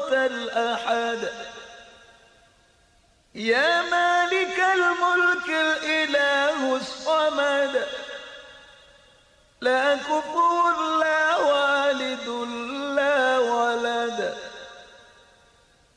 الأحد. يا مالك الملك الإله الصمد، لا كفور